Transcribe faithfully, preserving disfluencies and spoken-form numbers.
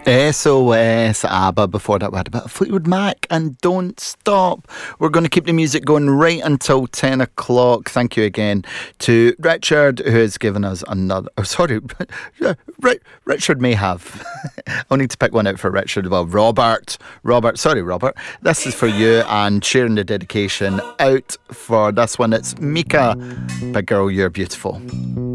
S O S, ABBA. Before that, we had a bit of Fleetwood Mac and Don't Stop. We're going to keep the music going right until ten o'clock. Thank you again to Richard, who has given us another... Oh, sorry. Richard may have. I'll need to pick one out for Richard. Well, Robert. Robert. Sorry, Robert. This is for you and sharing the dedication out for this one. It's Mika. Big Girl, You're Beautiful.